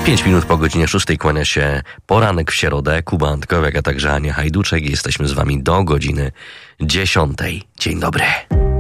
5 minut po godzinie 6 kłania się poranek w środę. Kuba Antkowiak, a także Ania Hajduczek. Jesteśmy z wami do godziny 10. Dzień dobry.